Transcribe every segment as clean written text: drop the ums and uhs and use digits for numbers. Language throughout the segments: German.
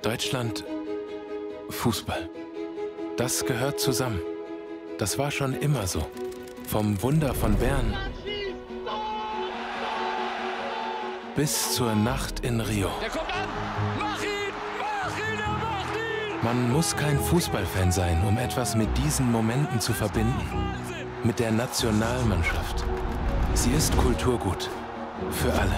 Deutschland, Fußball. Das gehört zusammen. Das war schon immer so. Vom Wunder von Bern bis zur Nacht in Rio. Der kommt an! Mach ihn! Mach ihn! Er macht ihn! Man muss kein Fußballfan sein, um etwas mit diesen Momenten zu verbinden. Mit der Nationalmannschaft. Sie ist Kulturgut. Für alle.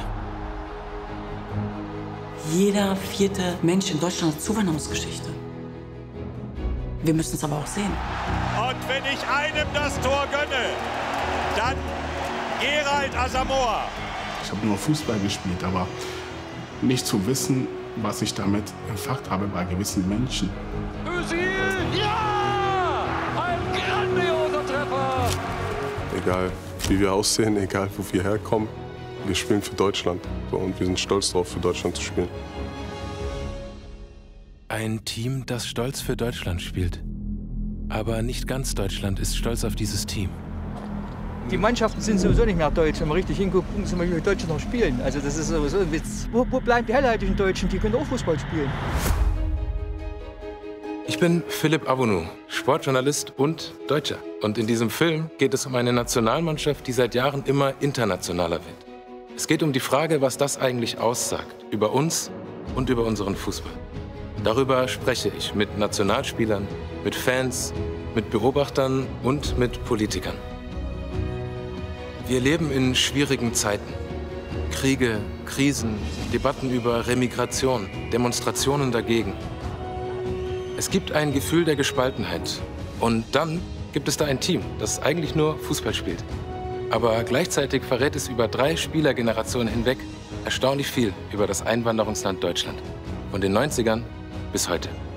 Jeder vierte Mensch in Deutschland hat Zuwanderungsgeschichte. Wir müssen es aber auch sehen. Und wenn ich einem das Tor gönne, dann Gerald Asamoah. Ich habe nur Fußball gespielt, aber nicht zu wissen, was ich damit entfacht habe bei gewissen Menschen. Özil! Ja! Ein grandioser Treffer! Egal wie wir aussehen, egal wo wir herkommen, wir spielen für Deutschland. Und wir sind stolz darauf, für Deutschland zu spielen. Ein Team, das stolz für Deutschland spielt. Aber nicht ganz Deutschland ist stolz auf dieses Team. Die Mannschaften sind sowieso nicht mehr deutsch. Wenn man richtig hinguckt, gucken Sie mal, wie die Deutschen noch spielen. Also das ist sowieso ein Witz. Wo bleiben die hellhäutigen Deutschen? Die können auch Fußball spielen. Ich bin Philipp Abonu, Sportjournalist und Deutscher. Und in diesem Film geht es um eine Nationalmannschaft, die seit Jahren immer internationaler wird. Es geht um die Frage, was das eigentlich aussagt über uns und über unseren Fußball. Darüber spreche ich mit Nationalspielern, mit Fans, mit Beobachtern und mit Politikern. Wir leben in schwierigen Zeiten. Kriege, Krisen, Debatten über Remigration, Demonstrationen dagegen. Es gibt ein Gefühl der Gespaltenheit. Und dann gibt es da ein Team, das eigentlich nur Fußball spielt. Aber gleichzeitig verrät es über 3 Spielergenerationen hinweg erstaunlich viel über das Einwanderungsland Deutschland. Von den 90ern bis heute.